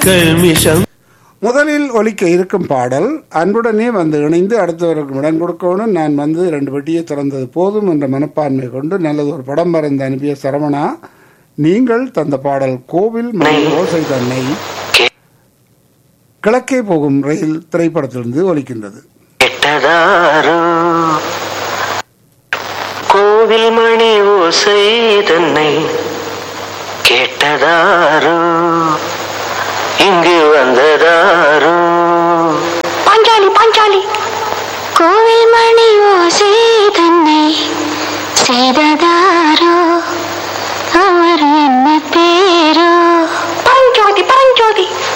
கல்மிஷம். முதலில் ஒலிக்க இருக்கும் பாடல் அன்புடனே வந்து இணைந்து அடுத்தவருக்கு இடம் கொடுக்கணும். நான் வந்து 2 பெட்டியை திறந்தது போதும் என்ற மனப்பான்மை கொண்டு நல்லது ஒரு படம் வரைந்து அனுப்பிய சரவணா, நீங்கள் தந்த பாடல் கோவில் மணி ஓசை தன்னை கிழக்கே போகும் ரயில் திரைப்படத்திலிருந்து ஒலிக்கின்றது. கோவில் மணி ஓசை தன்னை கேட்டதாரோ, இங்கு வந்ததாரோ. பாஞ்சாலி பாஞ்சாலி. கோவில் மணி ஓசை தன்னை செய்ததாரோ, அவர் என்ன பேர்